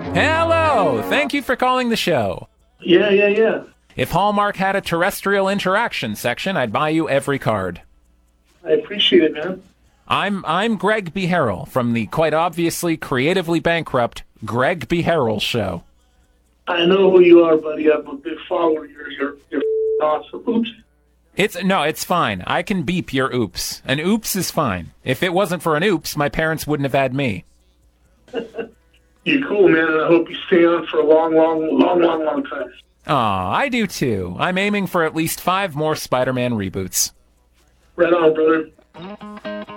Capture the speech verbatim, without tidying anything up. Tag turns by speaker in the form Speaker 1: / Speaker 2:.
Speaker 1: Hello! Thank you for calling the show.
Speaker 2: Yeah, yeah, yeah.
Speaker 1: If Hallmark had a terrestrial interaction section, I'd buy you every card.
Speaker 2: I appreciate it, man.
Speaker 1: I'm I'm Greg B. Harrell from the quite obviously creatively bankrupt Greg B. Harrell Show.
Speaker 2: I know who you are, buddy. I'm a big follower. You're you're you're awesome. Oops.
Speaker 1: It's no, it's fine. I can beep your oops. An oops is fine. If it wasn't for an oops, my parents wouldn't have had me.
Speaker 2: You're cool, man, and I hope you stay on for a long, long, long, long, long time.
Speaker 1: Aw, I do too. I'm aiming for at least five more Spider-Man reboots.
Speaker 2: Right on, brother.